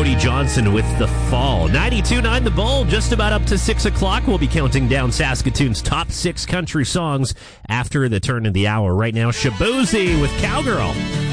Cody Johnson with The Fall. 92.9 The Bull, just about up to 6 o'clock. We'll be counting down Saskatoon's top 6 country songs after the turn of the hour. Right now, Shaboozey with Cowgirl.